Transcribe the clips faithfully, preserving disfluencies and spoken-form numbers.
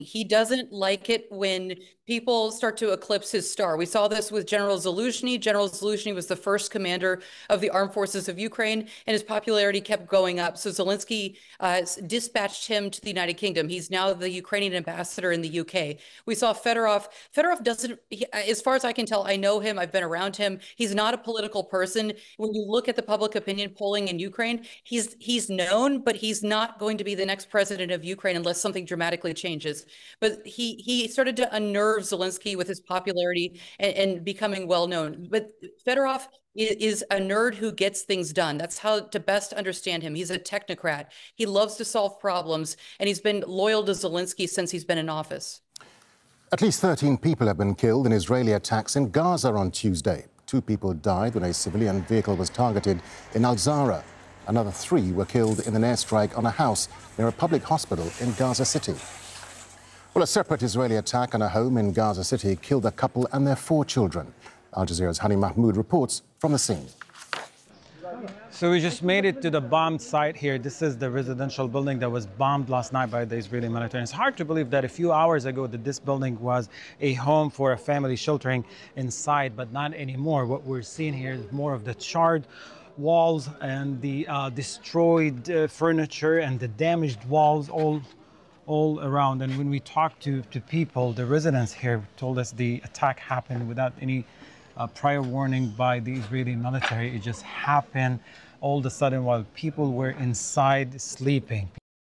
He doesn't like it when people start to eclipse his star. We saw this with General Zaluzhny. General Zaluzhny was the first commander of the armed forces of Ukraine, and his popularity kept going up. So Zelensky uh, dispatched him to the United Kingdom. He's now the Ukrainian ambassador in the U K. We saw Fedorov. Fedorov doesn't, he, as far as I can tell, I know him, I've been around him. He's not a political person. When you look at the public opinion polling in Ukraine, he's he's known, but he's not going to be the next president of Ukraine unless something dramatically changes. But he he started to unnerve Zelensky with his popularity and, and becoming well known. But Fedorov is, is a nerd who gets things done. That's how to best understand him. He's a technocrat. He loves to solve problems, and he's been loyal to Zelensky since he's been in office. At least thirteen people have been killed in Israeli attacks in Gaza on Tuesday. Two people died when a civilian vehicle was targeted in Al-Zara. Another three were killed in an airstrike on a house near a public hospital in Gaza City. Well, a separate Israeli attack on a home in Gaza City killed a couple and their four children. Al Jazeera's Hani Mahmoud reports from the scene. So we just made it to the bombed site here. This is the residential building that was bombed last night by the Israeli military. It's hard to believe that a few hours ago that this building was a home for a family sheltering inside, but not anymore. What we're seeing here is more of the charred walls and the uh, destroyed uh, furniture and the damaged walls all all around. And when we talked to, to people, the residents here told us the attack happened without any uh, prior warning by the Israeli military. It just happened all of a sudden while people were inside sleeping.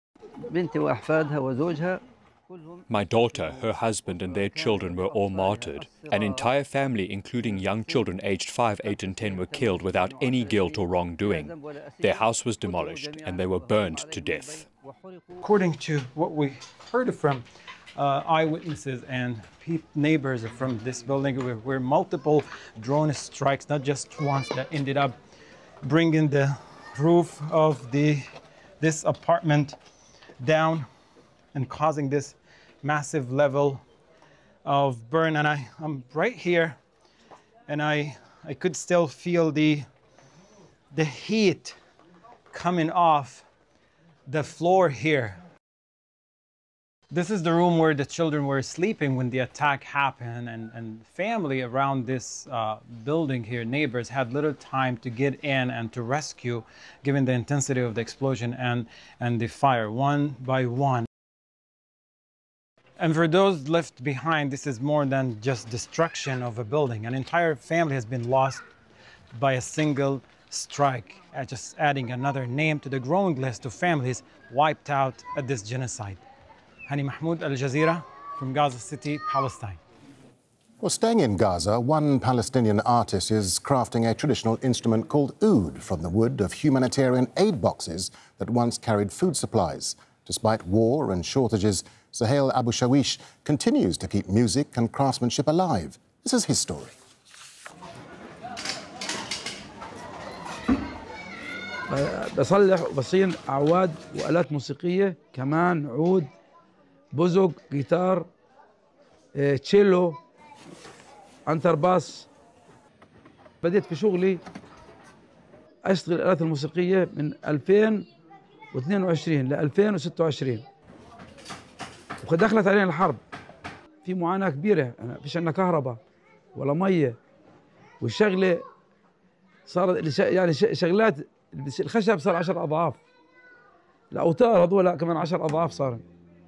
My daughter, her husband and their children were all martyred. An entire family, including young children aged five, eight and ten, were killed without any guilt or wrongdoing. Their house was demolished and they were burned to death. According to what we heard from uh, eyewitnesses and neighbors from this building, there were multiple drone strikes, not just once, that ended up bringing the roof of the this apartment down and causing this massive level of burn. And I, I'm right here, and I, I could still feel the, the heat coming off the floor here. This is the room where the children were sleeping when the attack happened, and, and family around this uh, building here, neighbors, had little time to get in and to rescue, given the intensity of the explosion and, and the fire, one by one. And for those left behind, this is more than just destruction of a building. An entire family has been lost by a single strike, uh, just adding another name to the growing list of families wiped out at this genocide. Hani Mahmoud, Al Jazeera, from Gaza City, Palestine. Well, staying in Gaza, one Palestinian artist is crafting a traditional instrument called oud from the wood of humanitarian aid boxes that once carried food supplies. Despite war and shortages, Suhail Abu Shawish continues to keep music and craftsmanship alive. This is his story. بصلح وبصين أعواد وآلات موسيقية كمان عود بوزوك جيتار تشيلو عنترباس. بديت في شغلي أشتغل الآلات الموسيقية من ألفين واثنين وعشرين ل ألفين وستة وعشرين، وقد دخلت علينا الحرب. في معاناة كبيرة، ما فيش عندنا كهرباء ولا مية، والشغلة صارت يعني شغلات الخشب صار عشر أضعاف، الأوتار هذول كمان عشر أضعاف صار.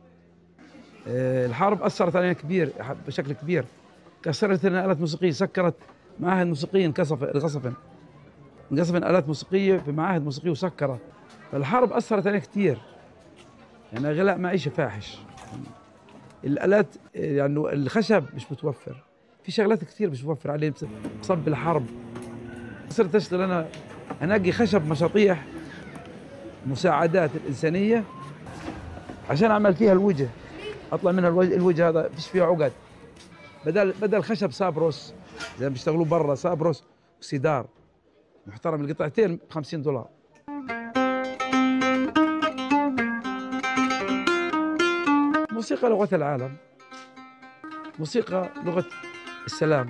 الحرب أثرت علينا كبير بشكل كبير، كسرت لنا آلات موسيقية، سكرت معاهد موسيقية، انكسف انقصفن انقصفن آلات موسيقية في معاهد موسيقية وسكرت. فالحرب أثرت علينا كثير، يعني غلاء معيشة فاحش. الآلات يعني الخشب مش متوفر، في شغلات كثير مش متوفر عليه بسبب الحرب. صرت أشتغل أنا أنقي خشب مشاطيح مساعدات الإنسانية عشان أعمل فيها الوجه، أطلع منها الوجه, الوجه هذا فيش فيه عقد، بدل بدل خشب سابروس زي ما بيشتغلوا برا، سابروس وسيدار محترم القطعتين ب خمسين دولار. موسيقى لغة العالم، موسيقى لغة السلام،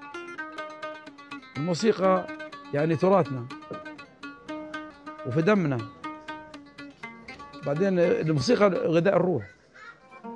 الموسيقى يعني تراثنا وفي دمنا. بعدين الموسيقى غذاء الروح.